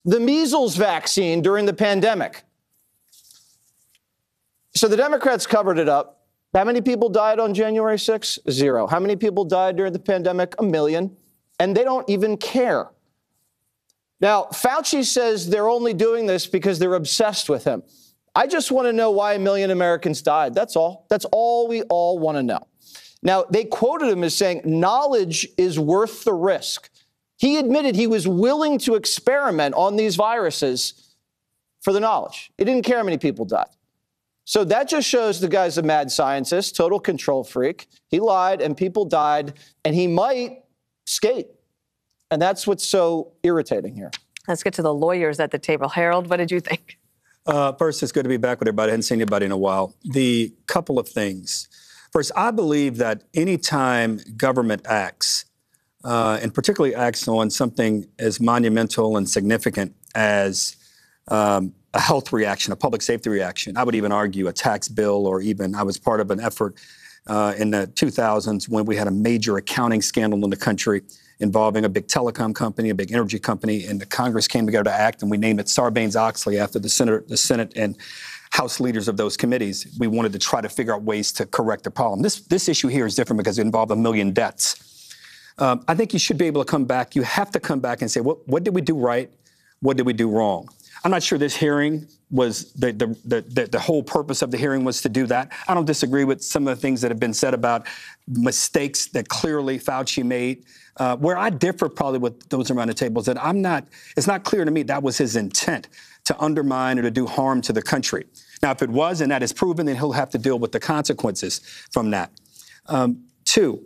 the measles vaccine during the pandemic. So the Democrats covered it up. How many people died on January 6th? 0. How many people died during the pandemic? 1 million. And they don't even care. Now, Fauci says they're only doing this because they're obsessed with him. I just want to know why 1 million Americans died. That's all. That's all we all want to know. Now, they quoted him as saying, knowledge is worth the risk. He admitted he was willing to experiment on these viruses for the knowledge. He didn't care how many people died. So that just shows the guy's a mad scientist, total control freak. He lied and people died, and he might skate. And that's what's so irritating here. Let's get to the lawyers at the table. Harold, what did you think? First, it's good to be back with everybody. I hadn't seen anybody in a while. The couple of things. First, I believe that any time government acts, and particularly acts on something as monumental and significant as a health reaction, a public safety reaction, I would even argue a tax bill, or even I was part of an effort in the 2000s when we had a major accounting scandal in the country involving a big telecom company, a big energy company, and the Congress came together to act, and we named it Sarbanes-Oxley after the Senate and House leaders of those committees. We wanted to try to figure out ways to correct the problem. This issue here is different because it involved 1 million deaths. I think you should be able to come back. You have to come back and say, what did we do right? What did we do wrong? I'm not sure this hearing was the whole purpose of the hearing was to do that. I don't disagree with some of the things that have been said about mistakes that clearly Fauci made. Where I differ probably with those around the table is that it's not clear to me that was his intent to undermine or to do harm to the country. Now, if it was and that is proven, then he'll have to deal with the consequences from that. Two,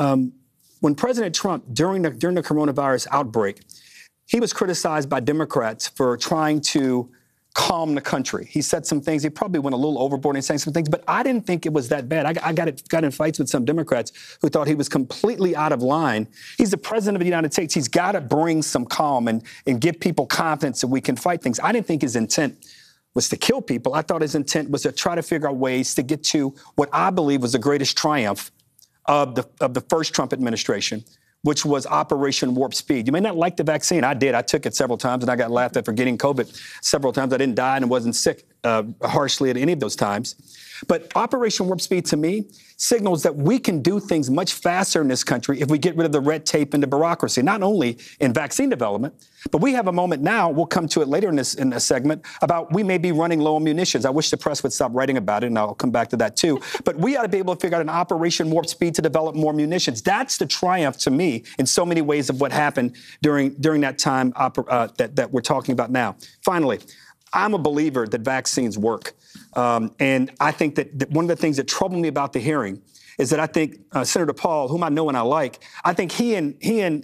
when President Trump, during the coronavirus outbreak, he was criticized by Democrats for trying to calm the country. He said some things. He probably went a little overboard in saying some things, but I didn't think it was that bad. I got in fights with some Democrats who thought he was completely out of line. He's the president of the United States. He's got to bring some calm and give people confidence that we can fight things. I didn't think his intent was to kill people. I thought his intent was to try to figure out ways to get to what I believe was the greatest triumph of the first Trump administration, which was Operation Warp Speed. You may not like the vaccine. I did. I took it several times, and I got laughed at for getting COVID several times. I didn't die and wasn't sick harshly at any of those times. But Operation Warp Speed, to me, signals that we can do things much faster in this country if we get rid of the red tape and the bureaucracy, not only in vaccine development, but we have a moment now, we'll come to it later in this segment, about we may be running low on munitions. I wish the press would stop writing about it, and I'll come back to that too. But we ought to be able to figure out an Operation Warp Speed to develop more munitions. That's the triumph to me in so many ways of what happened during that time that we're talking about now. Finally, I'm a believer that vaccines work. And I think that one of the things that troubled me about the hearing is that I think Senator Paul, whom I know and I like, I think he and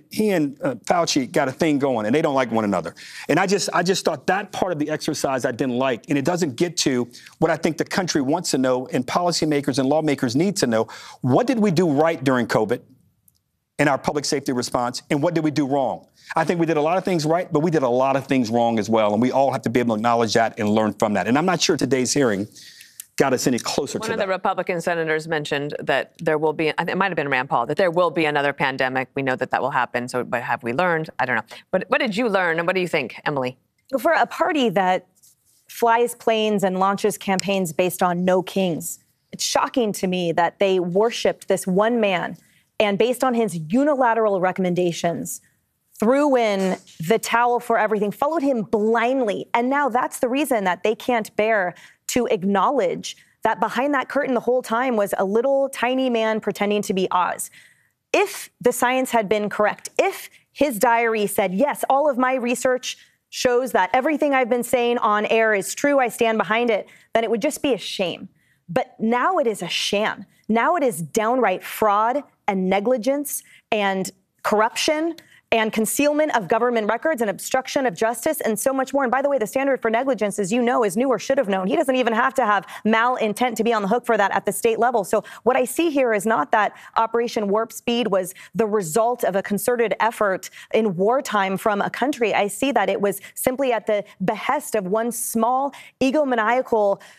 Fauci got a thing going, and they don't like one another. And I just thought that part of the exercise I didn't like, and it doesn't get to what I think the country wants to know, and policymakers and lawmakers need to know. What did we do right during COVID in our public safety response, and what did we do wrong? I think we did a lot of things right, but we did a lot of things wrong as well, and we all have to be able to acknowledge that and learn from that. And I'm not sure today's hearing got us any closer to that. One of the Republican senators mentioned that there will be, it might have been Rand Paul, that there will be another pandemic. We know that will happen. So but have we learned? I don't know. But what did you learn, and what do you think, Emily? For a party that flies planes and launches campaigns based on no kings, it's shocking to me that they worshipped this one man, and based on his unilateral recommendations, threw in the towel for everything, followed him blindly. And now that's the reason that they can't bear to acknowledge that behind that curtain the whole time was a little tiny man pretending to be Oz. If the science had been correct, if his diary said, yes, all of my research shows that everything I've been saying on air is true, I stand behind it, then it would just be a shame. But now it is a sham. Now it is downright fraud and negligence and corruption and concealment of government records and obstruction of justice and so much more. And by the way, the standard for negligence, as you know, is knew or should have known. He doesn't even have to have malintent to be on the hook for that at the state level. So what I see here is not that Operation Warp Speed was the result of a concerted effort in wartime from a country. I see that it was simply at the behest of one small egomaniacal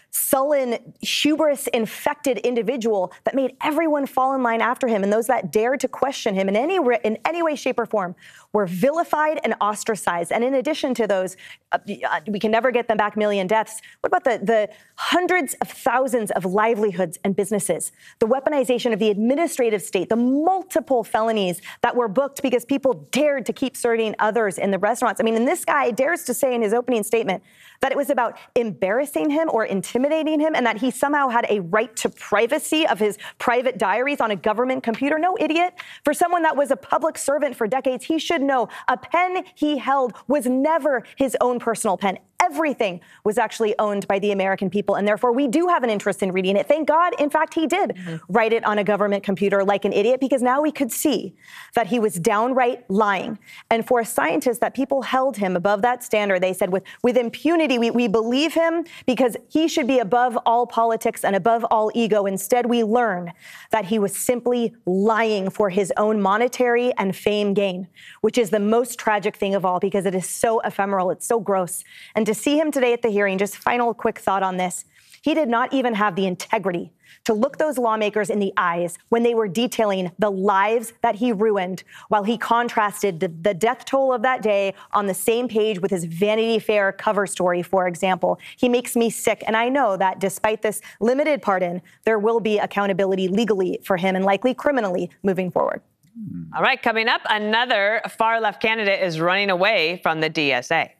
sullen, hubris-infected individual that made everyone fall in line after him, and those that dared to question him in any way, shape, or form were vilified and ostracized. And in addition to those, we can never get them back, million deaths. What about the hundreds of thousands of livelihoods and businesses, the weaponization of the administrative state, the multiple felonies that were booked because people dared to keep serving others in the restaurants? I mean, and this guy dares to say in his opening statement that it was about embarrassing him or intimidating him and that he somehow had a right to privacy of his private diaries on a government computer. No, idiot. For someone that was a public servant for decades, he should know a pen he held was never his own personal pen. Everything was actually owned by the American people, and therefore we do have an interest in reading it. Thank God, in fact, he did write it on a government computer like an idiot, because now we could see that he was downright lying. And for scientists, that people held him above that standard. They said with impunity, we believe him because he should be above all politics and above all ego. Instead, we learn that he was simply lying for his own monetary and fame gain, which is the most tragic thing of all, because it is so ephemeral, it's so gross. And to see him today at the hearing, just final quick thought on this, he did not even have the integrity to look those lawmakers in the eyes when they were detailing the lives that he ruined, while he contrasted the death toll of that day on the same page with his Vanity Fair cover story, for example. He makes me sick, and I know that despite this limited pardon, there will be accountability legally for him and likely criminally moving forward. All right, coming up, another far-left candidate is running away from the DSA.